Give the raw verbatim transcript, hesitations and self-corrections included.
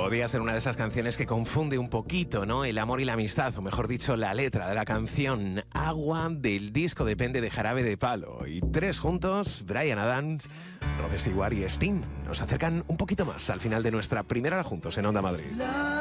Podría ser una de esas canciones que confunde un poquito, ¿no? El amor y la amistad, o mejor dicho, la letra de la canción Agua del disco Depende de Jarabe de Palo. Y tres juntos, Bryan Adams, Rod Stewart y Sting, nos acercan un poquito más al final de nuestra primera hora juntos en Onda Madrid.